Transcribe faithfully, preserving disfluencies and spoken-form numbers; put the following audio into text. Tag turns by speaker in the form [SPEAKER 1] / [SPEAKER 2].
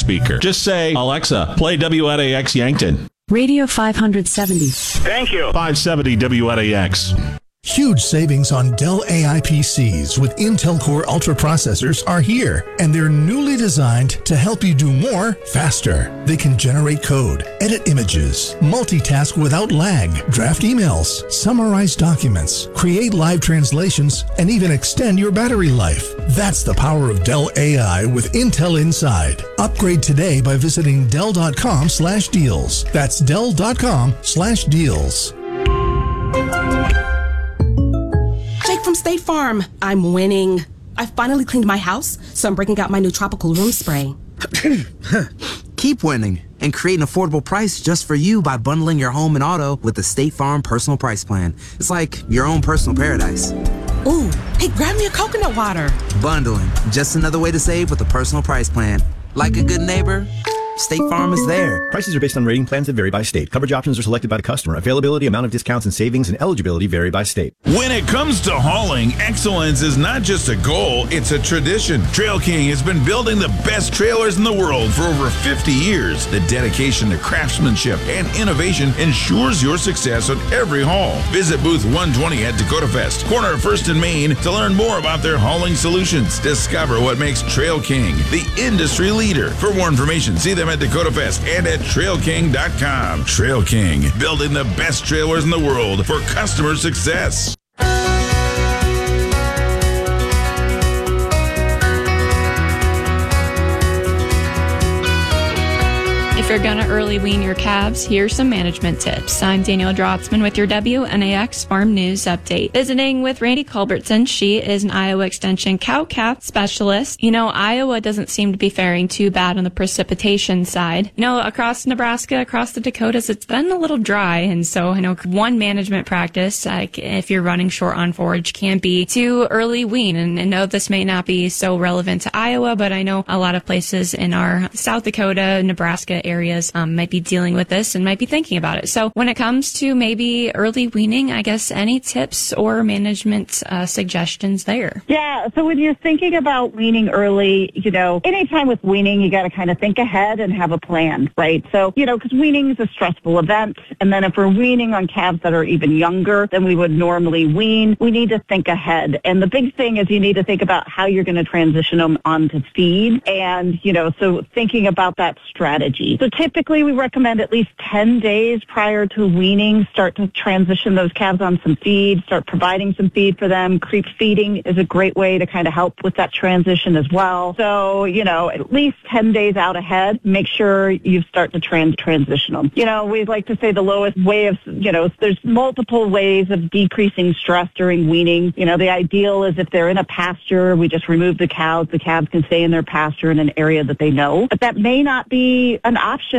[SPEAKER 1] speaker. Just say, Alexa, play W N A X Yankton.
[SPEAKER 2] Radio five seventy.
[SPEAKER 3] Thank you.
[SPEAKER 1] five seventy W N A X.
[SPEAKER 4] Huge savings on Dell A I P Cs with Intel Core Ultra processors are here, and they're newly designed to help you do more faster. They can generate code, edit images, multitask without lag, draft emails, summarize documents, create live translations, and even extend your battery life. That's the power of Dell A I with Intel inside. Upgrade today by visiting Dell.com slash deals. That's Dell.com slash deals.
[SPEAKER 5] Jake from State Farm. I'm winning. I finally cleaned my house, so I'm breaking out my new tropical room spray.
[SPEAKER 6] Keep winning and create an affordable price just for you by bundling your home and auto with the State Farm Personal Price Plan. It's like your own personal paradise.
[SPEAKER 5] Ooh, hey, grab me a coconut water.
[SPEAKER 6] Bundling, just another way to save with a personal price plan. Like a good neighbor, State Farm is there.
[SPEAKER 7] Prices are based on rating plans that vary by state. Coverage options are selected by the customer. Availability, amount of discounts and savings, and eligibility vary by state.
[SPEAKER 8] When it comes to hauling, excellence is not just a goal, it's a tradition. Trail King has been building the best trailers in the world for over fifty years. The dedication to craftsmanship and innovation ensures your success on every haul. Visit booth one twenty at Dakota Fest, corner of First and Main, to learn more about their hauling solutions. Discover what makes Trail King the industry leader. For more information, see them at Dakota Fest and at trail king dot com. Trail King, building the best trailers in the world for customer success.
[SPEAKER 9] If you're going to early wean your calves, here's some management tips. I'm Danielle Drotzman with your W N A X Farm News Update. Visiting with Randy Culbertson. She is an Iowa Extension cow-calf specialist. You know, Iowa doesn't seem to be faring too bad on the precipitation side. You know, across Nebraska, across the Dakotas, it's been a little dry. And so I know one management practice, like if you're running short on forage, can be to early wean. And I know this may not be so relevant to Iowa, but I know a lot of places in our South Dakota, Nebraska area areas um, might be dealing with this and might be thinking about it. So when it comes to maybe early weaning, I guess any tips or management uh, suggestions there?
[SPEAKER 10] Yeah, so when you're thinking about weaning early, you know, anytime with weaning, you got to kind of think ahead and have a plan, right? So, you know, because weaning is a stressful event. And then if we're weaning on calves that are even younger than we would normally wean, we need to think ahead. And the big thing is you need to think about how you're going to transition them onto feed. And, you know, so thinking about that strategy. So typically we recommend at least ten days prior to weaning, start to transition those calves on some feed, start providing some feed for them. Creep feeding is a great way to kind of help with that transition as well. So, you know, at least ten days out ahead, make sure you start to trans- transition them. You know, we like to say the lowest way of, you know, there's multiple ways of decreasing stress during weaning. You know, the ideal is if they're in a pasture, we just remove the cows. The calves can stay in their pasture in an area that they know. But that may not be an option